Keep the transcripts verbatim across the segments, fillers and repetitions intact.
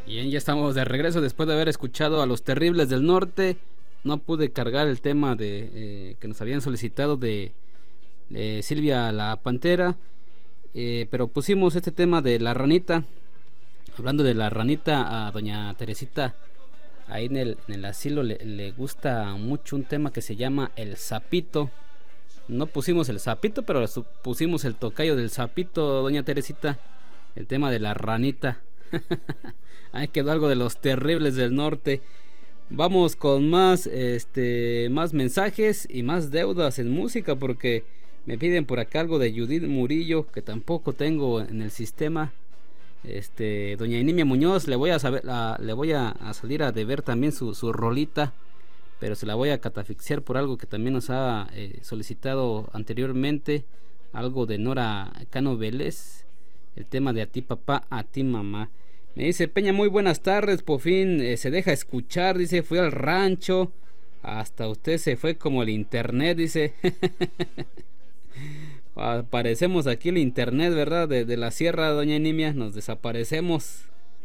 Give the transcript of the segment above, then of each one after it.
Bien, ya estamos de regreso después de haber escuchado a Los Terribles del Norte. No pude cargar el tema de eh, que nos habían solicitado de, de Silvia la Pantera, eh, pero pusimos este tema de la ranita. Hablando de la ranita, a doña Teresita ahí en el, en el asilo le, le gusta mucho un tema que se llama El Sapito. No pusimos el sapito, pero pusimos el tocayo del sapito, doña Teresita. El tema de la ranita. Ahí quedó algo de Los Terribles del Norte. Vamos con más, este, más mensajes y más deudas en música, porque me piden por acá algo de Judith Murillo, que tampoco tengo en el sistema. Este, doña Inimia Muñoz, le voy a saber, a, le voy a, a salir a deber también su, su rolita, pero se la voy a catafixiar por algo que también nos ha eh, solicitado anteriormente, algo de Nora Cano Vélez, el tema de A ti papá, a ti mamá. Me dice Peña, muy buenas tardes, por fin eh, se deja escuchar, dice, fui al rancho, hasta usted se fue como el internet, dice. Aparecemos aquí el internet, ¿verdad? De, de la sierra, doña Inimia, nos desaparecemos.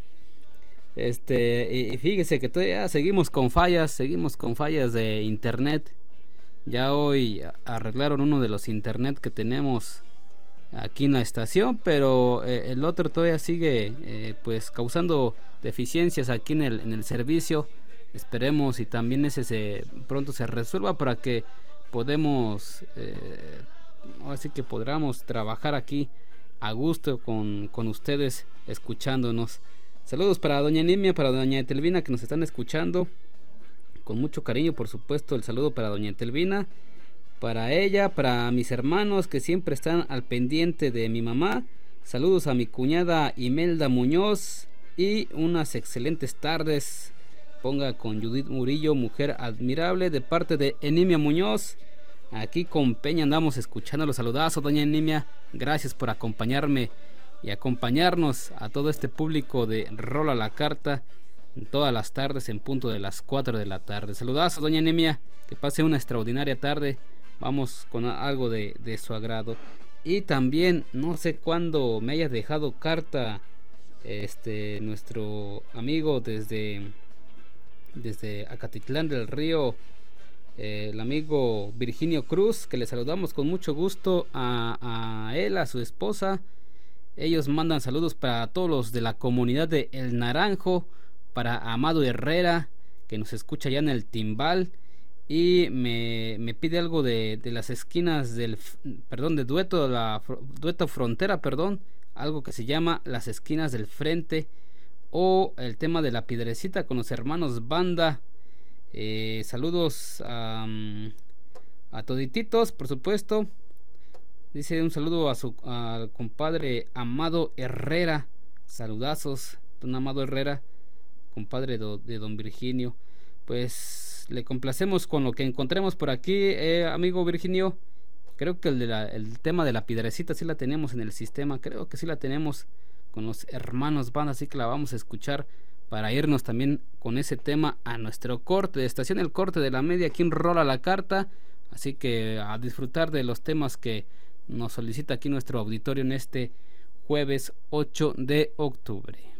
Este, y, y fíjese que todavía seguimos con fallas, seguimos con fallas de internet. Ya hoy arreglaron uno de los internet que tenemos aquí en la estación, pero eh, el otro todavía sigue eh, pues causando deficiencias aquí en el, en el servicio. Esperemos y también ese se, pronto se resuelva para que podemos eh, así que podamos trabajar aquí a gusto con, con ustedes escuchándonos. Saludos para doña Nimia, para doña Etelvina que nos están escuchando con mucho cariño, por supuesto. El saludo para doña Etelvina, para ella, para mis hermanos que siempre están al pendiente de mi mamá. Saludos a mi cuñada Imelda Muñoz y unas excelentes tardes. Ponga con Judith Murillo, mujer admirable, de parte de Enimia Muñoz. Aquí con Peña andamos escuchando los saludazos, doña Enimia. Gracias por acompañarme y acompañarnos a todo este público de Rola la Carta todas las tardes en punto de las cuatro de la tarde. Saludazos, doña Enimia, que pase una extraordinaria tarde. Vamos con algo de, de su agrado. Y también no sé cuándo me haya dejado carta este nuestro amigo desde desde Acatitlán del Río, eh, el amigo Virginio Cruz, que le saludamos con mucho gusto a, a él, a su esposa. Ellos mandan saludos para todos los de la comunidad de El Naranjo, para Amado Herrera, que nos escucha ya en el Timbal, y me, me pide algo de, de las esquinas del, perdón, de Dueto, la Dueto Frontera, perdón, algo que se llama Las Esquinas del Frente, o el tema de La Piedrecita con los hermanos Banda. Eh, saludos a, a todititos, por supuesto. Dice un saludo a su al compadre Amado Herrera. Saludazos, don Amado Herrera, compadre do, de don Virginio. Pues le complacemos con lo que encontremos por aquí, eh, amigo Virginio. Creo que el, de la, el tema de La Piedrecita sí la tenemos en el sistema. Creo que sí la tenemos con los hermanos Banda, así que la vamos a escuchar para irnos también con ese tema a nuestro corte de estación, el corte de la media aquí en Rola la Carta. Así que a disfrutar de los temas que nos solicita aquí nuestro auditorio en este jueves ocho de octubre.